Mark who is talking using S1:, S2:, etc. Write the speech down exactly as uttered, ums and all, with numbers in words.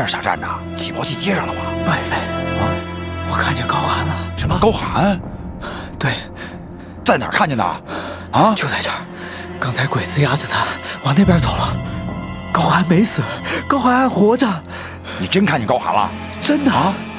S1: 儿瞎站着，起跑去街上了吧？
S2: 麦飞，啊，我看见高寒了。
S1: 什么高寒？
S2: 对，
S1: 在哪儿看见的？啊，
S2: 就在这儿。刚才鬼子压着他往那边走了，高寒没死，高寒还活着。
S1: 你真看见高寒了？
S2: 真的
S1: 啊！